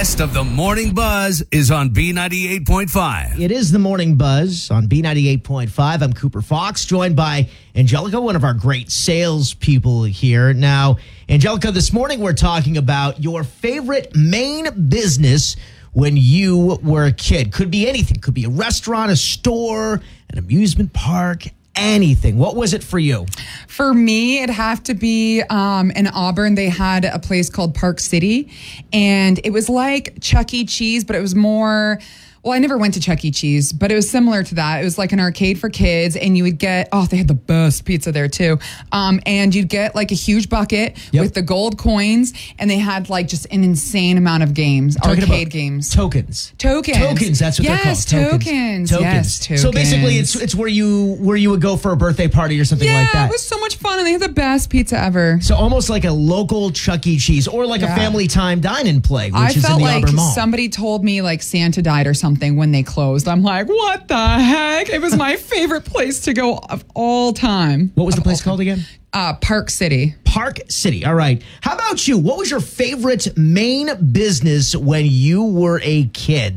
best of the morning buzz is on B98.5. It is the Morning Buzz on B98.5. I'm Cooper Fox, joined by Angelica, one of our great salespeople here. Now, Angelica, this morning we're talking about your favorite main business when you were a kid. Could be anything. Could be a restaurant, a store, an amusement park, anything. What was it for you? For me, it'd have to be in Auburn. They had a place called Park City, and it was like Chuck E. Cheese, but it was more... Well, I never went to Chuck E. Cheese, but it was similar to that. It was like an arcade for kids, and you would get, they had the best pizza there too. And you'd get like a huge bucket with the gold coins, and they had like just an insane amount of games, arcade games. Tokens, that's what they're called. Tokens. Yes, tokens. So basically, it's where you would go for a birthday party or something like that. Yeah, it was so much fun, and they had the best pizza ever. So almost like a local Chuck E. Cheese or like a family time dine and play, which is in the Auburn Mall. Somebody told me like Santa died or something when they closed. I'm like, what the heck? It was my favorite place to go of all time. What was the place called again? Park City. Park City. All right. How about you? What was your favorite main business when you were a kid?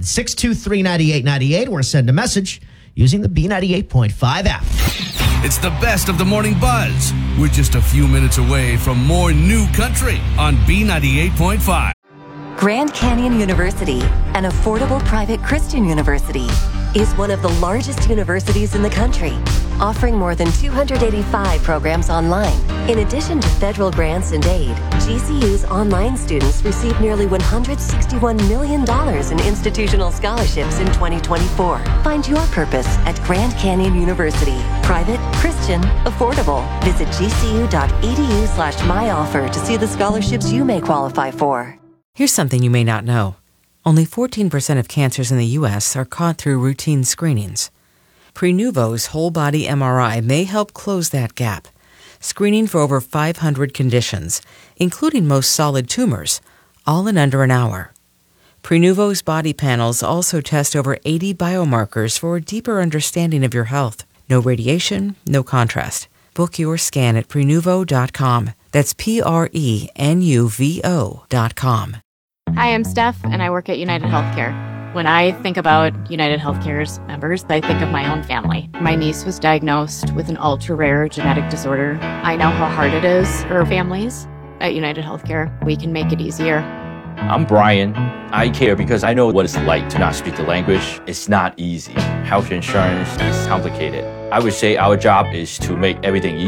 623-9898 or send a message using the B98.5 app. It's the best of the morning buzz. We're just a few minutes away from more new country on B98.5. Grand Canyon University, an affordable private Christian university, is one of the largest universities in the country, offering more than 285 programs online. In addition to federal grants and aid, GCU's online students receive nearly $161 million in institutional scholarships in 2024. Find your purpose at Grand Canyon University. Private, Christian, affordable. Visit gcu.edu/myoffer to see the scholarships you may qualify for. Here's something you may not know. Only 14% of cancers in the U.S. are caught through routine screenings. Prenuvo's whole-body MRI may help close that gap, screening for over 500 conditions, including most solid tumors, all in under an hour. Prenuvo's body panels also test over 80 biomarkers for a deeper understanding of your health. No radiation, no contrast. Book your scan at Prenuvo.com. That's Prenuvo.com. Hi, I'm Steph, and I work at United Healthcare. When I think about United Healthcare's members, I think of my own family. My niece was diagnosed with an ultra-rare genetic disorder. I know how hard it is for families. At United Healthcare, we can make it easier. I'm Brian. I care because I know what it's like to not speak the language. It's not easy. Health insurance is complicated. I would say our job is to make everything easy.